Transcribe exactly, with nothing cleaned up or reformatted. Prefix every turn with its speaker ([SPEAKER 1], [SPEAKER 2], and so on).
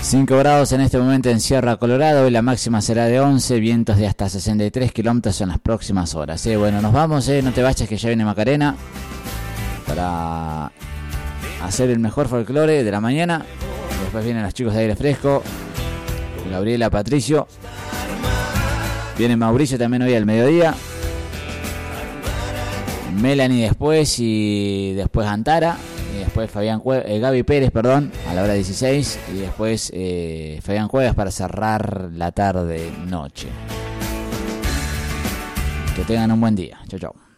[SPEAKER 1] cinco grados en este momento en Sierra Colorado y la máxima será de once, vientos de hasta sesenta y tres kilómetros en las próximas horas. Eh. Bueno, nos vamos, eh. no te vayas que ya viene Macarena para hacer el mejor folclore de la mañana. Después vienen los chicos de Aire Fresco, Gabriela, Patricio. Viene Mauricio también hoy al mediodía. Melanie después y después Antara. Y después Fabián Cue- eh, Gaby Pérez, perdón, a la hora dieciséis. Y después eh, Fabián Cuevas para cerrar la tarde noche. Que tengan un buen día. Chau, chau.